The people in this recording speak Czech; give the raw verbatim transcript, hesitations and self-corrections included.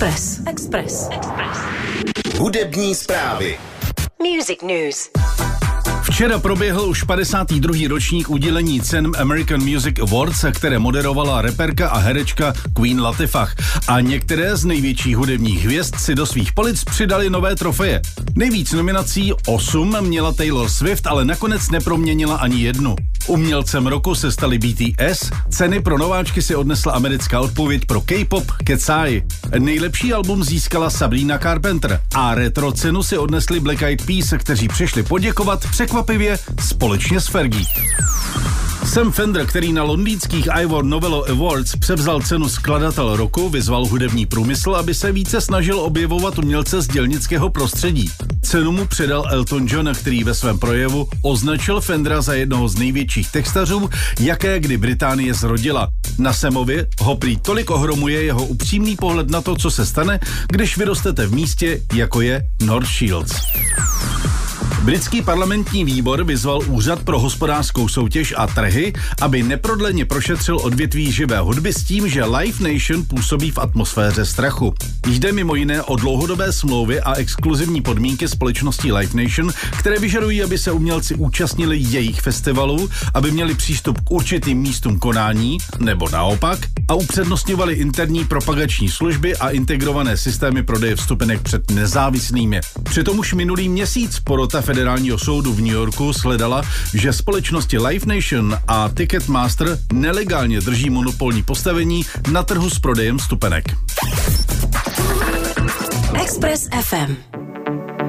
Express. Express. Express. Hudební zprávy. Music News. Včera proběhl už padesátý druhý ročník udělení cen American Music Awards, které moderovala reperka a herečka Queen Latifah. A některé z největších hudebních hvězd si do svých polic přidali nové trofeje. Nejvíc nominací, osm, měla Taylor Swift, ale nakonec neproměnila ani jednu. Umělcem roku se stali B T S, ceny pro nováčky si odnesla americká odpověď pro K-pop Ketsai. Nejlepší album získala Sabrina Carpenter a retro cenu si odnesli Black Eyed Peas, kteří přišli poděkovat překvapivě společně s Fergie. Sam Fender, který na londýnských Ivor Novello Awards převzal cenu skladatel roku, vyzval hudební průmysl, aby se více snažil objevovat umělce z dělnického prostředí. Cenu mu předal Elton John, který ve svém projevu označil Fendera za jednoho z největších textařů, jaké kdy Británie zrodila. Na Samovi ho prý tolik ohromuje jeho upřímný pohled na to, co se stane, když vyrostete v místě, jako je North Shields. Britský parlamentní výbor vyzval Úřad pro hospodářskou soutěž a trhy, aby neprodleně prošetřil odvětví živé hudby s tím, že Live Nation působí v atmosféře strachu. Jde mimo jiné o dlouhodobé smlouvy a exkluzivní podmínky společnosti Live Nation, které vyžadují, aby se umělci účastnili jejich festivalů, aby měli přístup k určitým místům konání, nebo naopak, a upřednostňovali interní propagační služby a integrované systémy prodeje vstupenek před nezávislými. Přitom už minulý měsíc porota Federálního soudu v New Yorku shledala, že společnosti Live Nation a Ticketmaster nelegálně drží monopolní postavení na trhu s prodejem vstupenek. Express F M.